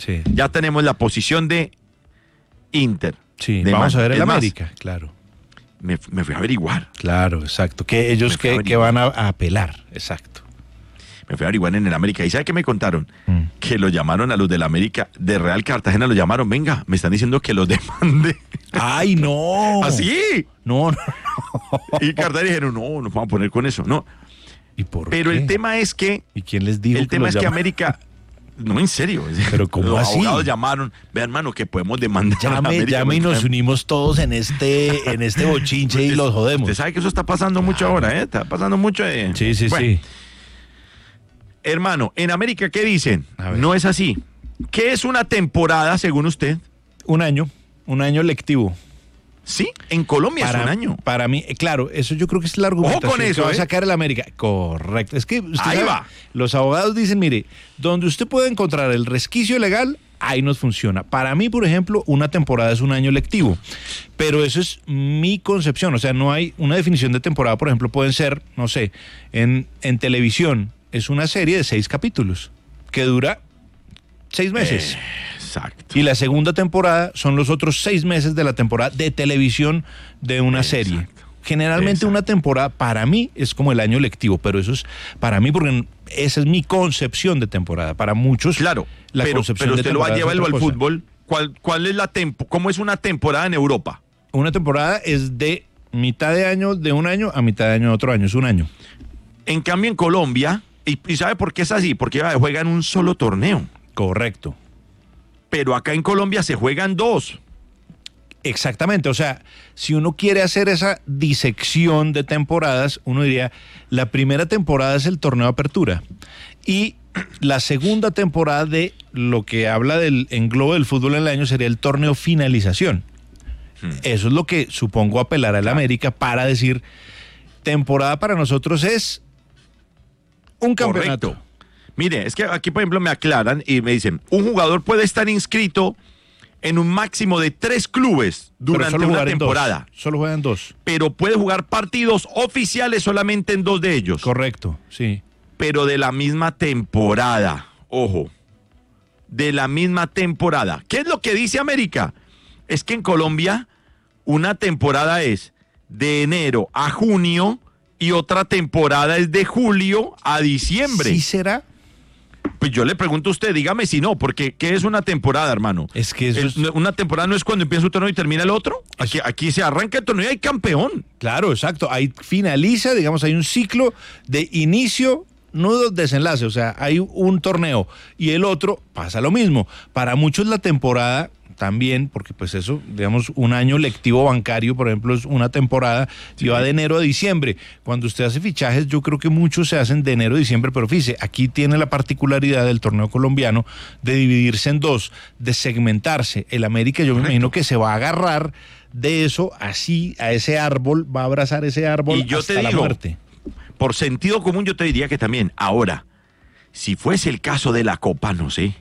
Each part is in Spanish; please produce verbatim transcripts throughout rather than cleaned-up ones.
Sí. Ya tenemos la posición de Inter. Sí, de vamos mano. a ver el Es más, América, claro. Me, me fui a averiguar. Claro, exacto. Que ellos que, que van a, a apelar, exacto. Me fui a averiguar en el América. ¿Y sabe qué me contaron? Mm. Que lo llamaron a los del América, de Real Cartagena lo llamaron. Venga, me están diciendo que los demande. ¡Ay, no! ¿Así? No, no, no. Y Cartagena dijeron, no, nos vamos a poner con eso. No. ¿Y por Pero qué? el tema es que... ¿Y quién les dijo El que tema los es que llama? América... No, en serio. Pero ¿cómo los así? abogados llamaron. Vean, hermano, que podemos demandar a la Llame, América. llame y nos unimos todos en este, en este bochinche y los jodemos. Usted sabe que eso está pasando mucho ahora, ¿eh? Está pasando mucho. Eh. Sí, sí, Bueno, sí. hermano, en América, ¿qué dicen? A ver. No es así. ¿Qué es una temporada, según usted? Un año, un año lectivo. Sí, en Colombia Para, es un año. para mí, eh, claro, eso yo creo que es la argumentación Ojo con eso, que va a ¿eh? sacar el América. Correcto. Es que usted Ahí sabe, va. los abogados dicen, mire, donde usted puede encontrar el resquicio legal, ahí nos funciona. Para mí, por ejemplo, una temporada es un año lectivo, pero eso es mi concepción. O sea, no hay una definición de temporada, por ejemplo, pueden ser, no sé, en, en televisión es una serie de seis capítulos que dura seis meses. Eh, exacto. Y la segunda temporada son los otros seis meses de la temporada de televisión de una Exacto. serie. Generalmente Exacto. una temporada para mí es como el año lectivo, pero eso es para mí porque esa es mi concepción de temporada. Para muchos, Claro, la pero, concepción pero de usted lo va a temporada es llevarlo otra al cosa. fútbol. ¿Cuál, cuál es la tempo, ¿Cómo es una temporada en Europa? Una temporada es de mitad de año de un año a mitad de año de otro año, es un año. En cambio, en Colombia, y, y ¿sabe por qué es así? Porque ah, juegan un solo torneo. Correcto. Pero acá en Colombia se juegan dos. Exactamente, o sea, si uno quiere hacer esa disección de temporadas, uno diría, la primera temporada es el torneo de apertura y la segunda temporada de lo que habla del englobo del fútbol en el año sería el torneo finalización. Hmm. Eso es lo que supongo apelar a la América para decir, temporada para nosotros es un campeonato. Correcto. Mire, es que aquí, por ejemplo, me aclaran y me dicen, un jugador puede estar inscrito en un máximo de tres clubes durante una temporada. Solo juegan dos. Pero puede jugar partidos oficiales solamente en dos de ellos. Correcto, sí. Pero de la misma temporada. Ojo. De la misma temporada. ¿Qué es lo que dice América? Es que en Colombia una temporada es de enero a junio y otra temporada es de julio a diciembre. ¿Sí será? Pues yo le pregunto a usted, dígame si no, porque ¿qué es una temporada, hermano? Es que eso es... Una temporada no es cuando empieza un torneo y termina el otro. Aquí, aquí se arranca el torneo y hay campeón. Claro, exacto. Ahí finaliza, digamos, hay un ciclo de inicio, nudo, desenlace. O sea, hay un torneo y el otro pasa lo mismo. Para muchos la temporada también, porque pues eso, digamos, un año lectivo bancario, por ejemplo, es una temporada y va de enero a diciembre. Cuando usted hace fichajes, yo creo que muchos se hacen de enero a diciembre, pero fíjese, aquí tiene la particularidad del torneo colombiano de dividirse en dos, de segmentarse. El América, yo me imagino que se va a agarrar de eso, así, a ese árbol, va a abrazar ese árbol y yo hasta te la digo, muerte. Por sentido común, yo te diría que también. Ahora, si fuese el caso de la Copa, no sé.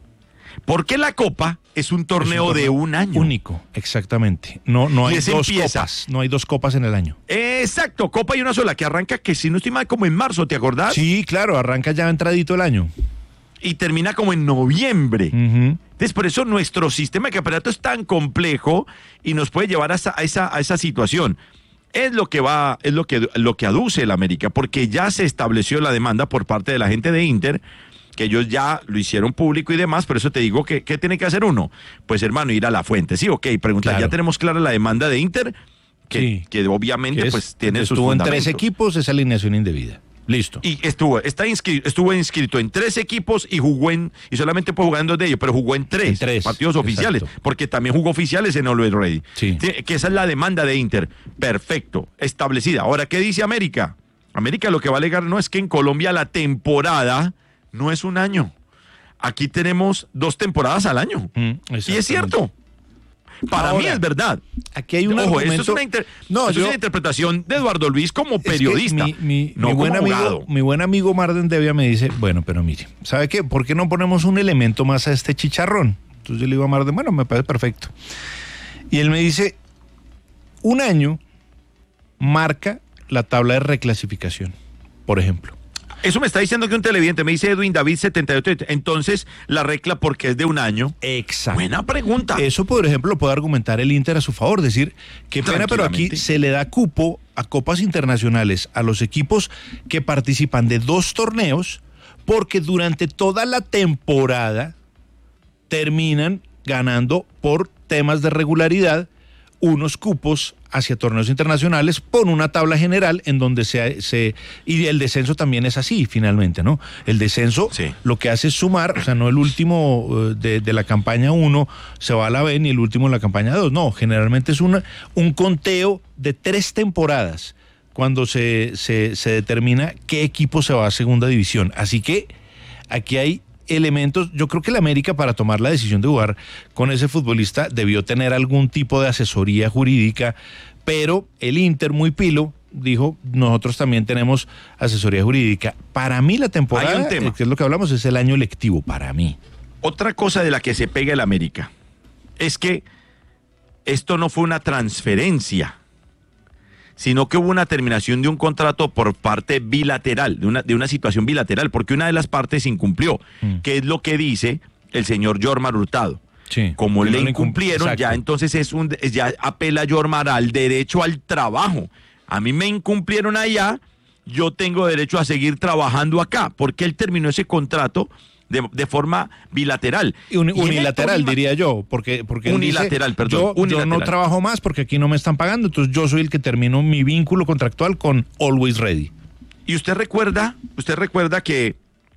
¿Por qué la Copa es un torneo, es un torneo de un año? Único, exactamente. No, no hay dos empieza. copas, no hay dos copas en el año. Exacto, Copa y una sola, que arranca, que si no estoy mal, como en marzo, ¿te acordás? Sí, claro, arranca ya entradito el año. Y termina como en noviembre. Uh-huh. Entonces, por eso nuestro sistema de campeonato es tan complejo y nos puede llevar a esa, a esa, a esa situación. Es lo que va, es lo que, lo que aduce el América, porque ya se estableció la demanda por parte de la gente de Inter, que ellos ya lo hicieron público y demás, por eso te digo que ¿qué tiene que hacer uno? Pues hermano, ir a la fuente, sí, ok, preguntar, claro. Ya tenemos clara la demanda de Inter, que, sí. que obviamente que es, pues tiene sus estuvo fundamentos. En tres equipos, esa alineación indebida. Listo. Y estuvo, está inscrito, estuvo inscrito en tres equipos y jugó en, y solamente puede jugar en dos de ellos, pero jugó en tres, en tres partidos oficiales, exacto. Porque también jugó oficiales en Always Ready. Sí. Que esa es la demanda de Inter. Perfecto, establecida. Ahora, ¿qué dice América? América lo que va a alegar no es que en Colombia la temporada no es un año. Aquí tenemos dos temporadas al año. Mm, y es cierto. Para Ahora, mí es verdad. Aquí hay un Ojo, argumento... esto es una, inter... no, esto yo... es una interpretación de Eduardo Luis como periodista. Es que mi, mi, no mi, buen como amigo, mi buen amigo Marden Devia me dice, bueno, pero mire, ¿sabe qué? ¿Por qué no ponemos un elemento más a este chicharrón? Entonces yo le digo a Marden, bueno, me parece perfecto. Y él me dice, un año marca la tabla de reclasificación, por ejemplo. Eso me está diciendo que un televidente, me dice Edwin David setenta y ocho, entonces la regla porque es de un año. Exacto. Buena pregunta. Eso, por ejemplo, lo puede argumentar el Inter a su favor, decir, qué pena, pero aquí se le da cupo a copas internacionales a los equipos que participan de dos torneos, porque durante toda la temporada terminan ganando por temas de regularidad unos cupos hacia torneos internacionales por una tabla general en donde se, se y el descenso también es así finalmente, ¿no? El descenso sí. Lo que hace es sumar, o sea, no el último de, de la campaña uno se va a la B ni el último en la campaña dos, no, generalmente es una, un conteo de tres temporadas cuando se, se, se determina qué equipo se va a segunda división, así que aquí hay elementos. Yo creo que el América, para tomar la decisión de jugar con ese futbolista, debió tener algún tipo de asesoría jurídica, pero el Inter, muy pilo, dijo, nosotros también tenemos asesoría jurídica. Para mí la temporada, Hay un tema. que es lo que hablamos, es el año lectivo, para mí. Otra cosa de la que se pega el América es que esto no fue una transferencia, sino que hubo una terminación de un contrato por parte bilateral, de una, de una situación bilateral, porque una de las partes incumplió, mm. que es lo que dice el señor Jormar Hurtado. Sí, Como le no incumplieron, exacto. ya entonces es un ya apela Jormar al derecho al trabajo. A mí me incumplieron allá, yo tengo derecho a seguir trabajando acá, porque él terminó ese contrato de, de forma bilateral. Un, y unilateral, Tolima, diría yo, porque, porque unilateral, dice, perdón. Yo, unilateral. yo no trabajo más porque aquí no me están pagando, entonces yo soy el que termino mi vínculo contractual con Always Ready. Y usted recuerda, usted recuerda que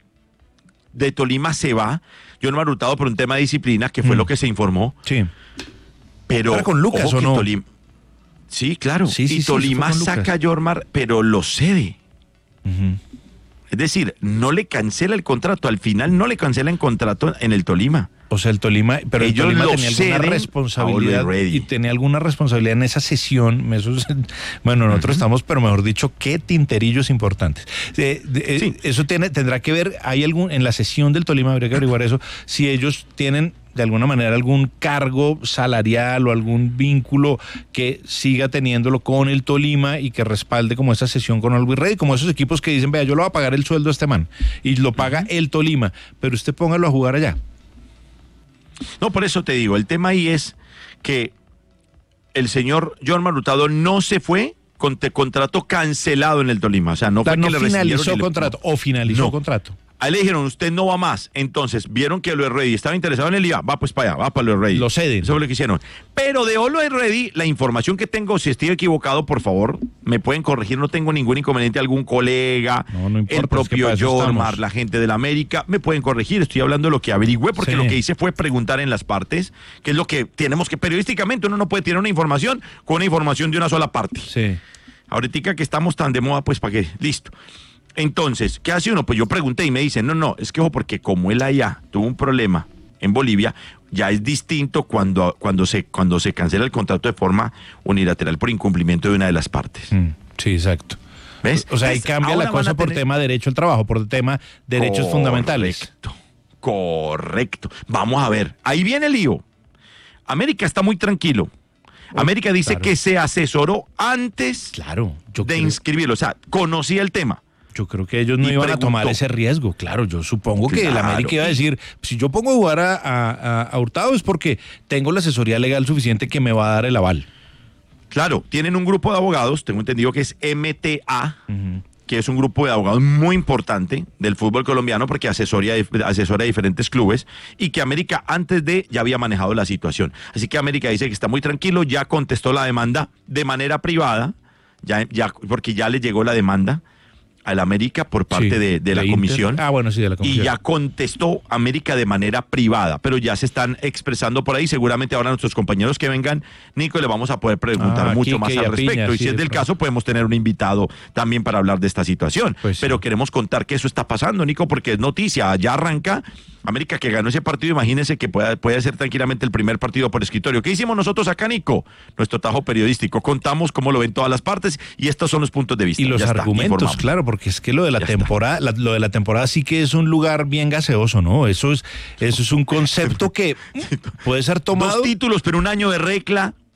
de Tolima se va Jormar Hurtado por un tema de disciplina, que fue mm. lo que se informó. Sí. Pero ¿Era con Lucas o no? Tolima, sí, claro. Sí, sí, y sí, Tolima saca a Jormar, pero lo cede. Uh-huh. Es decir, no le cancela el contrato, al final no le cancela el contrato en el Tolima. O sea, el Tolima, pero Ellos el Tolima tenía alguna responsabilidad y tenía alguna responsabilidad en esa sesión. Eso es, bueno, nosotros uh-huh. estamos, pero mejor dicho, qué tinterillos importantes. Eh, de, sí. Eso tiene, tendrá que ver, hay algún, en la sesión del Tolima habría que averiguar eso, si ellos tienen de alguna manera algún cargo salarial o algún vínculo que siga teniéndolo con el Tolima y que respalde como esa sesión con Always Ready, como esos equipos que dicen, vea, yo le voy a pagar el sueldo a este man, y lo paga uh-huh. el Tolima, pero usted póngalo a jugar allá. No, por eso te digo, el tema ahí es que el señor Jormar Hurtado no se fue con te, contrato cancelado en el Tolima, o sea, no fue no que le finalizó le... contrato, o finalizó no. contrato. Ahí le dijeron, usted no va más. Entonces, vieron que Always Ready estaba interesado en él y va, va pues para allá, va para Always Ready. Lo ceden. Eso fue lo que hicieron. Pero de Always Ready, la información que tengo, si estoy equivocado, por favor, me pueden corregir, no tengo ningún inconveniente, algún colega, no, no importa, el propio es que Jormar, la gente de la América, me pueden corregir, estoy hablando de lo que averigüé, porque sí. lo que hice fue preguntar en las partes, que es lo que tenemos que, periodísticamente uno no puede tirar una información con una información de una sola parte. Sí. Ahorita que estamos tan de moda, pues para qué, listo. Entonces, ¿qué hace uno? Pues yo pregunté y me dicen, no, no, es que ojo, porque como él allá tuvo un problema en Bolivia, ya es distinto cuando, cuando, se, cuando se cancela el contrato de forma unilateral por incumplimiento de una de las partes. Mm, sí, exacto. ¿Ves? O sea, ahí cambia la cosa por tener... tema derecho al trabajo, por tema derechos correcto, fundamentales. Correcto, correcto. Vamos a ver, ahí viene el lío. América está muy tranquilo. América dice claro. que se asesoró antes claro, yo de creo... inscribirlo, o sea, conocía el tema. Yo creo que ellos no y iban preguntó. a tomar ese riesgo, claro, yo supongo que claro. el América iba a decir, si yo pongo a jugar a, a, a Hurtado es porque tengo la asesoría legal suficiente que me va a dar el aval. Claro, tienen un grupo de abogados, tengo entendido que es M T A, uh-huh. que es un grupo de abogados muy importante del fútbol colombiano porque asesora, asesora a diferentes clubes y que América antes de ya había manejado la situación. Así que América dice que está muy tranquilo, ya contestó la demanda de manera privada, ya, ya porque ya le llegó la demanda al América por parte sí, de, de la de comisión. Ah, bueno, sí, de la comisión. Y ya contestó América de manera privada, pero ya se están expresando por ahí. Seguramente ahora nuestros compañeros que vengan, Nico, le vamos a poder preguntar ah, mucho más al respecto. Piña, y si sí, es del caso, podemos tener un invitado también para hablar de esta situación. Pues pero sí. queremos contar que eso está pasando, Nico, porque es noticia. Ya arranca América que ganó ese partido. Imagínense que puede, puede ser tranquilamente el primer partido por escritorio. ¿Qué hicimos nosotros acá, Nico? Nuestro tajo periodístico. Contamos cómo lo ven todas las partes y estos son los puntos de vista. Y los ya argumentos, está, claro, porque es que lo de la ya temporada, la, lo de la temporada sí que es un lugar bien gaseoso, ¿no? Eso es, eso es un concepto que puede ser tomado. Dos títulos, pero un año de regla,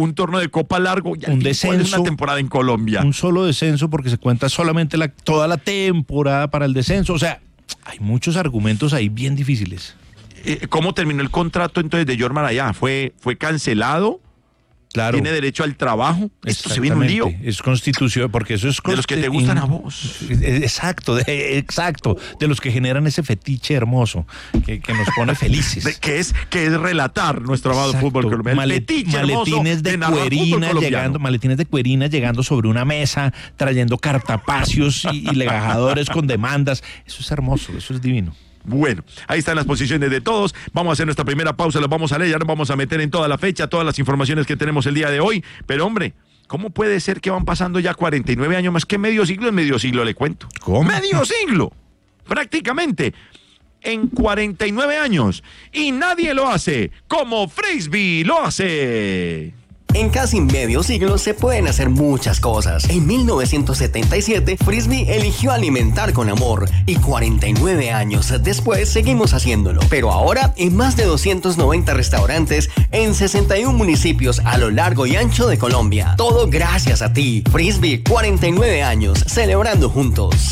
un torneo de Copa largo. Y un descenso. Una temporada en Colombia. Un solo descenso porque se cuenta solamente la, toda la temporada para el descenso. O sea, hay muchos argumentos ahí bien difíciles. Eh, ¿Cómo terminó el contrato entonces de Jorman allá? ¿Fue, fue cancelado? Claro. ¿Tiene derecho al trabajo? Esto se viene un lío. Es constitución, porque eso es... De los que te gustan a vos. Exacto, de, exacto. De los que generan ese fetiche hermoso, que, que nos pone felices. De, que, es, que es relatar nuestro amado Exacto. fútbol colombiano. El Malet, fetiche maletines de, de cuerina llegando, maletines de cuerina llegando sobre una mesa, trayendo cartapacios y, y legajadores con demandas. Eso es hermoso, eso es divino. Bueno, ahí están las posiciones de todos. Vamos a hacer nuestra primera pausa, las vamos a leer, ya nos vamos a meter en toda la fecha, todas las informaciones que tenemos el día de hoy. Pero hombre, ¿cómo puede ser que van pasando ya cuarenta y nueve años más que medio siglo? En medio siglo le cuento. ¿Cómo? Medio siglo, prácticamente, en cuarenta y nueve años. Y nadie lo hace como Frisbee lo hace. En casi medio siglo se pueden hacer muchas cosas. En mil novecientos setenta y siete, Frisbee eligió alimentar con amor y cuarenta y nueve años después seguimos haciéndolo. Pero ahora en más de doscientos noventa restaurantes en sesenta y uno municipios a lo largo y ancho de Colombia. Todo gracias a ti. Frisbee, cuarenta y nueve años, celebrando juntos.